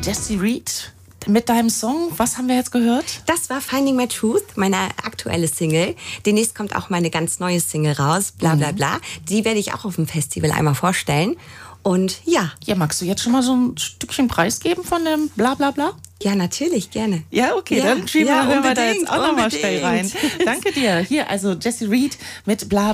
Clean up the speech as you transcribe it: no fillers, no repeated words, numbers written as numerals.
Jessie Reed mit deinem Song. Was haben wir jetzt gehört? Das war Finding My Truth, meine aktuelle Single. Demnächst kommt auch meine ganz neue Single raus, bla bla bla. Die werde ich auch auf dem Festival einmal vorstellen. Und ja. Ja, magst du jetzt schon mal so ein Stückchen preisgeben von dem bla bla bla? Ja, natürlich, gerne. Ja, okay, ja, dann hören wir da jetzt auch nochmal schnell rein. Unbedingt. Danke dir. Hier, also Jessie Reed mit bla